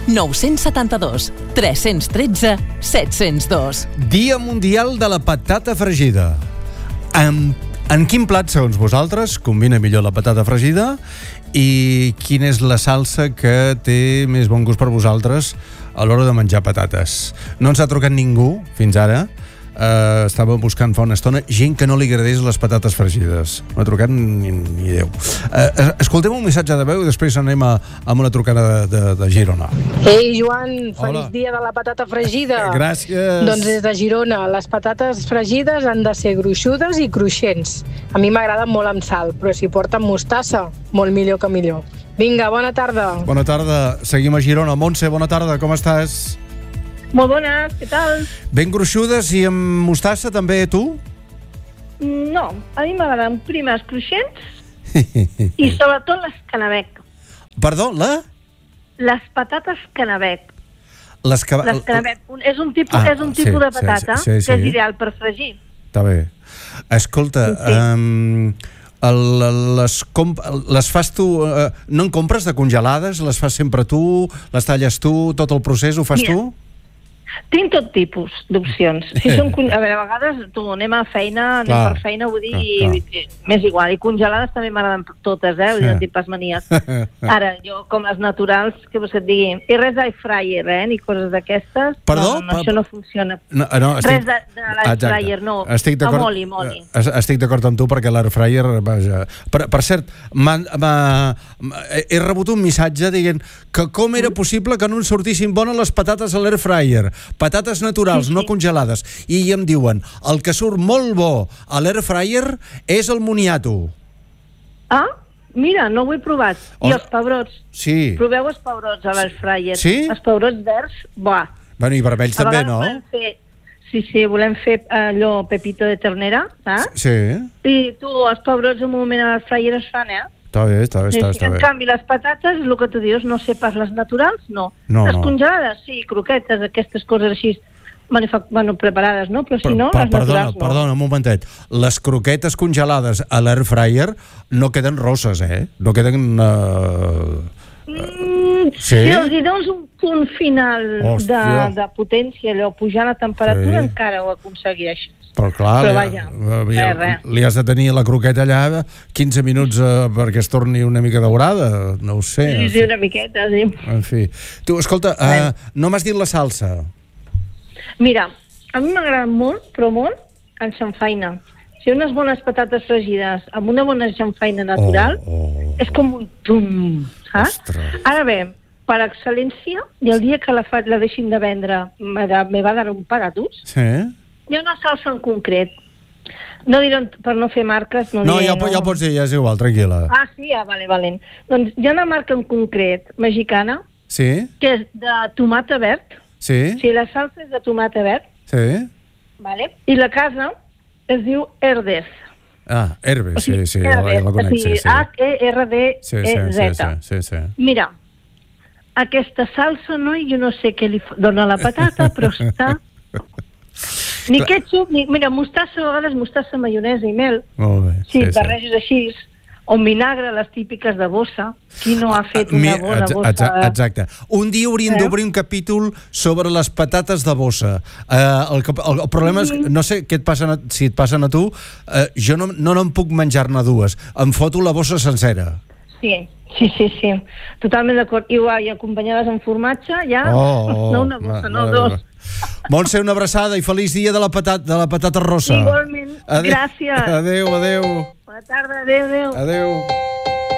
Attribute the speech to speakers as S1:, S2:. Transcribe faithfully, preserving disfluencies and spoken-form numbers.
S1: nou set dos, tres un tres, set zero dos.
S2: Dia Mundial de la Patata Fregida. En, en quin plat, segons vosaltres, combina millor la patata fregida i quina és la salsa que té més bon gust per vosaltres a l'hora de menjar patates? No ens ha trucat ningú fins ara. Uh, estava buscant fa una estona gent que no li agradés les patates fregides. No ha trucat ni, ni Déu. Uh, escoltem un missatge de veu i després anem a, a una trucada de, de, de Girona.
S3: Ei, Joan, feliç
S2: Hola.
S3: dia de la patata fregida.
S2: Gràcies.
S3: Doncs des de Girona, les patates fregides han de ser gruixudes i cruixents. A mi m'agraden molt amb sal, però si porten mostassa, molt millor que millor. Vinga, bona tarda.
S2: Bona tarda. Seguim a Girona. Montse, bona tarda. Com estàs?
S4: Molt bones, què tal?
S2: Ben gruixudes i amb mostassa també, tu?
S4: No, a mi m'agraden primes cruixents i sobretot les canabec.
S2: Perdó, la?
S4: Les patates canabec.
S2: Les que...
S4: Les canabec. Un, és un tipus,
S2: Ah,
S4: és un tipus
S2: sí,
S4: de patata
S2: sí, sí, sí.
S4: que és ideal per fregir.
S2: Està bé. Escolta,
S4: Sí.
S2: um, el, les, com, les fas tu... Uh, no en compres de congelades? Les fas sempre tu? Les talles tu? Tot el procés ho fas
S4: Mira.
S2: tu?
S4: Tinc tot tipus d'opcions. Si són, con- a veure, a vegades tu anem a feina, anem
S2: Clar,
S4: per feina, vull dir,
S2: clar,
S4: i, m'és igual. I congelades també m'agraden totes, eh? Vull dir, no tinc pas manies. Ara, jo, com les naturals, què vols que et digui? I res d'air fryer, eh? Ni coses d'aquestes.
S2: Perdó?
S4: No, no, això no funciona.
S2: No, no,
S4: Res de, de l'air
S2: Exacte.
S4: fryer, no.
S2: Estic d'acord,
S4: Amb oli, amb oli.
S2: es- Estic d'acord amb tu perquè l'air fryer... Vaja. Per, per cert, m'ha, m'ha, he rebut un missatge dient que com era possible que no ens sortissin bones les patates a l'air fryer. Patates naturals,
S4: Sí, sí.
S2: no congelades. I em diuen, el que surt molt bo a l'air fryer és el moniato.
S4: Ah, mira, no ho he provat. I
S2: O-
S4: els pebrots.
S2: Sí.
S4: Proveu els pebrots a l'air fryer.
S2: Sí?
S4: Els pebrots verds, buah.
S2: Bueno, i vermells
S4: A
S2: també,
S4: vegades
S2: no?
S4: volem fer... Sí, sí, volem fer allò pepito de ternera, saps?
S2: Sí.
S4: I tu, els pebrots un moment a l'air fryer es fan, eh?
S2: Està bé, està bé, està,
S4: I,
S2: està
S4: en
S2: bé.
S4: canvi, les patates, el que tu dius, no sé pas les naturals, no.
S2: No,
S4: les
S2: no.
S4: congelades, sí, croquetes, aquestes coses així, manufac- bueno, preparades, no? Però si
S2: Per-
S4: no,
S2: per-
S4: les
S2: perdona,
S4: naturals no.
S2: perdona, un momentet. Les croquetes congelades a l'air fryer no queden rosses, eh? No queden... Uh...
S4: Mm,
S2: Sí?
S4: Si els hi dones un punt final de,
S2: Hòstia.
S4: de potència, allò, pujar la temperatura,
S2: Sí.
S4: encara ho aconsegueixes.
S2: Però clar,
S4: Però
S2: li,
S4: vaja,
S2: li,
S4: res, res.
S2: li has de tenir la croqueta allà quinze minuts eh, perquè es torni una mica daurada, no ho sé.
S4: Sí,
S2: en
S4: sí,
S2: fi.
S4: una miqueta, sí.
S2: En fi. Tu, escolta, uh, no m'has dit la salsa.
S4: Mira, a mi m'agrada molt, però molt, en xamfaina. Si unes bones patates fregides amb una bona xamfaina natural,
S2: Oh, oh.
S4: és com un tum, saps?
S2: Ostres.
S4: Ara bé, per excel·lència, i el dia que la, fa, la deixin de vendre me, da, me va dar un pagatus,
S2: Sí?
S4: hi ha una salsa en concret. No diré, per no fer marques... No,
S2: No,
S4: diré,
S2: ja, ho- ja ho pots dir, ja és igual, tranquil·la.
S4: Ah, sí? Ah, vale, vale. Doncs hi ha una marca en concret, mexicana,
S2: Sí?
S4: que és de tomata verd.
S2: Sí?
S4: O sigui, la salsa és de tomata verd,
S2: Sí?
S4: vale? I la casa es diu Herdez.
S2: Ah, Herbe,
S4: O sigui,
S2: sí, sí, ja la, ja
S4: Herdez,
S2: la
S4: o
S2: conec,
S4: sigui,
S2: sí, sí.
S4: H E R D E
S2: Sí, sí, sí,
S4: Z.
S2: sí, sí, sí.
S4: Mira, aquesta salsa, no, jo no sé què li f- dona a la patata, però està... Ni ketchup, ni... Mira, mostassa, a vegades mostassa, maionesa i mel.
S2: Molt bé.
S4: Sí, barreges així. O vinagre, les típiques de bossa. Qui no ha fet una
S2: Mi-
S4: bona
S2: exa-
S4: bossa?
S2: exa- Exacte. Un dia hauríem
S4: Eh?
S2: d'obrir un capítol sobre les patates de bossa. Uh, el, que- el, el problema és, que no sé què et passen a, si et passen a tu, uh, jo no, no, no em puc menjar-ne dues. Em foto la bossa sencera.
S4: Sí, sí, sí, sí. Totalment d'acord. I, uà, i acompanyades amb formatge, ja...
S2: Oh, oh,
S4: no una bossa, no
S2: mare
S4: dos.
S2: meva. Montse, una abraçada i feliç dia de la, patat, de la patata rossa.
S4: Igualment.
S2: Adéu.
S4: Gràcies.
S2: Adéu, adéu.
S4: Bona tarda, adéu, adéu.
S2: Adéu.